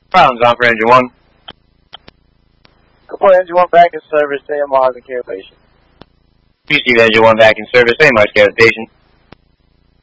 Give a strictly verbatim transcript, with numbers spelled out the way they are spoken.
Problems on for engine one. Good morning, engine one back in service, A M R's and care patient. Receive engine one back in service, A M R's care patient.